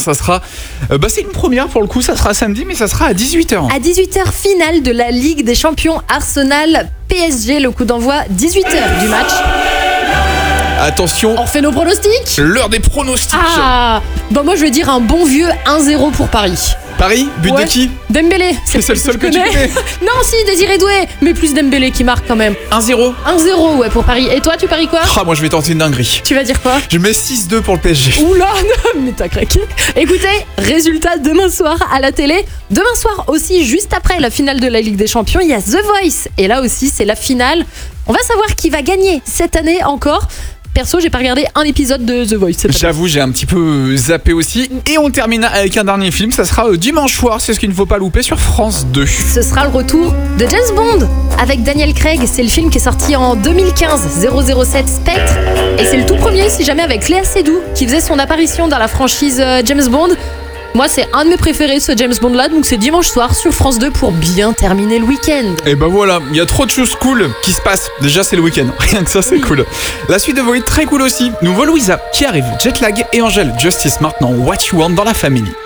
ça sera... c'est une première pour le coup, ça sera samedi, mais ça sera à 18h. À 18h, finale de la Ligue des Champions Arsenal PSG. Le coup d'envoi, 18h du match. Attention, On fait nos pronostics. l'heure des pronostics. Moi je vais dire un bon vieux 1-0 pour Paris. Paris, but de qui? Dembélé. C'est le seul que tu connais. Non, si, Désiré Doué, mais plus Dembélé qui marque quand même. 1-0. 1-0, ouais, pour Paris. Et toi, tu paries quoi? Moi je vais tenter une dinguerie. Tu vas dire quoi? Je mets 6-2 pour le PSG. Oula, non, mais t'as craqué. Écoutez, résultat demain soir à la télé. Demain soir aussi, juste après la finale de la Ligue des Champions, il y a The Voice. Et là aussi, c'est la finale. On va savoir qui va gagner cette année encore. Perso, j'ai pas regardé un épisode de The Voice. J'avoue, j'ai un petit peu zappé aussi. Et on termine avec un dernier film, ça sera dimanche soir, c'est ce qu'il ne faut pas louper sur France 2. Ce sera le retour de James Bond avec Daniel Craig. C'est le film qui est sorti en 2015, 007 Spectre. Et c'est le tout premier, si jamais, avec Léa Seydoux qui faisait son apparition dans la franchise James Bond. Moi, c'est un de mes préférés, ce James Bond-là, donc c'est dimanche soir sur France 2 pour bien terminer le week-end. Et voilà, il y a trop de choses cool qui se passent. Déjà, c'est le week-end, rien que ça, c'est cool. La suite de Void, très cool aussi. Nouveau Louisa qui arrive, Jetlag et Angèle, Justice maintenant, What You Want dans la famille.